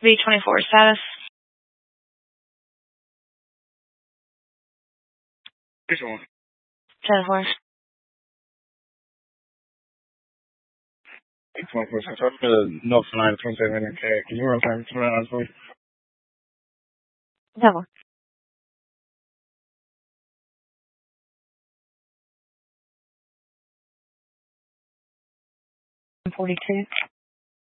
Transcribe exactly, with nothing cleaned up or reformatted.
V twenty-four status. Which one? ten four. V twenty-four. So I'm the North Carolina twenty-seven K. Can you run time to run on please? ten four. forty-two.